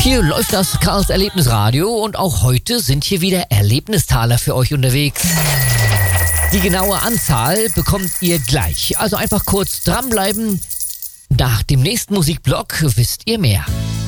Hier läuft das Karls Erlebnisradio und auch heute sind hier wieder Erlebnistaler für euch unterwegs. Die genaue Anzahl bekommt ihr gleich, also einfach kurz dranbleiben. Nach dem nächsten Musikblock wisst ihr mehr.